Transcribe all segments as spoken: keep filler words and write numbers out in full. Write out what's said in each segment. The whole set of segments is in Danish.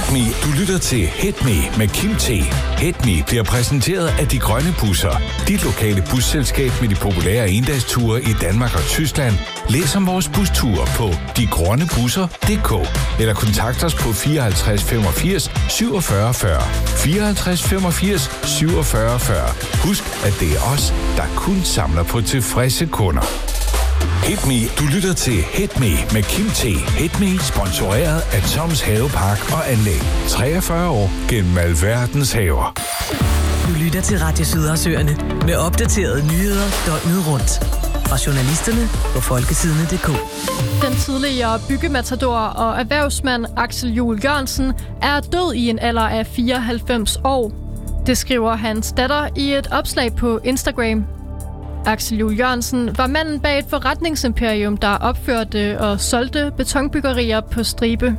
Hit Me, du lytter til Hit Me med Kim T. Hit Me bliver præsenteret af De Grønne Busser. Dit lokale busselskab med de populære endagsture i Danmark og Tyskland. Læs om vores busture på de grønne busser punktum d k eller kontakt os på fireoghalvtreds femogfirs syvogfyrre fyrre. fireoghalvtreds femogfirs syvogfyrre fyrre. Husk, at det er os, der kun samler på tilfredse kunder. Hit Me, du lytter til Hit Me med Kim T. Hit Me, sponsoreret af Toms Havepark og Anlæg. treogfyrre år gennem alverdens haver. Du lytter til Radio Sydersøerne med opdaterede nyheder døgnet rundt. Fra journalisterne på folketidene punktum d k. Den tidligere byggematador og erhvervsmand Axel Juel Jørgensen er død i en alder af fireoghalvfems år. Det skriver hans datter i et opslag på Instagram. Axel Juel Jørgensen var manden bag et forretningsimperium, der opførte og solgte betonbyggerier på stribe.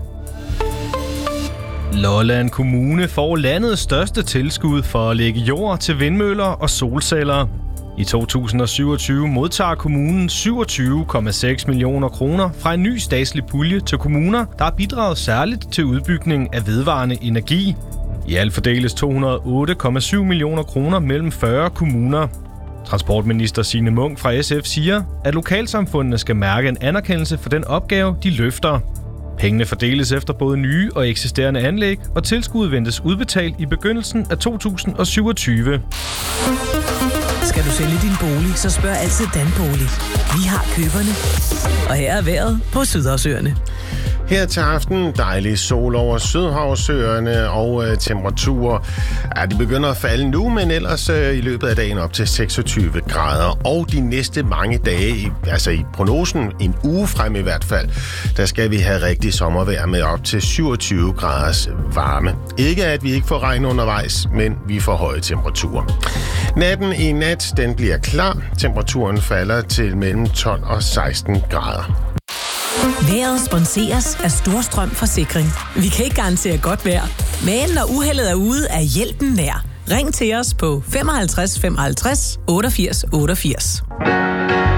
Lolland Kommune får landets største tilskud for at lægge jord til vindmøller og solceller. I to tusind og syvogtyve modtager kommunen syvogtyve komma seks millioner kroner fra en ny statslig pulje til kommuner, der har bidraget særligt til udbygning af vedvarende energi. I alt fordeles to hundrede og otte komma syv millioner kroner mellem fyrre kommuner. Transportminister Signe Munk fra S F siger, at lokalsamfundene skal mærke en anerkendelse for den opgave, de løfter. Pengene fordeles efter både nye og eksisterende anlæg, og tilskuddet ventes udbetalt i begyndelsen af to tusind og syvogtyve. Skal du sælge din bolig, så spørg altid Danbolig. Vi har køberne. Og her er vejret på Sydersøerne. Her til aften dejlig sol over Sydhavsøerne og øh, temperaturer. Ja, de begynder at falde nu, men ellers øh, i løbet af dagen op til seksogtyve grader. Og de næste mange dage, i, altså i prognosen, en uge frem i hvert fald, der skal vi have rigtig sommervejr med op til syvogtyve graders varme. Ikke at vi ikke får regn undervejs, men vi får høje temperaturer. Natten i nat, den bliver klar. Temperaturen falder til mellem tolv og seksten grader. Vejret sponseres af Storstrøm Forsikring. Vi kan ikke garantere godt vejr, men når uheldet er ude, er hjælpen nær. Ring til os på femoghalvtreds femoghalvtreds otteogfirs otteogfirs.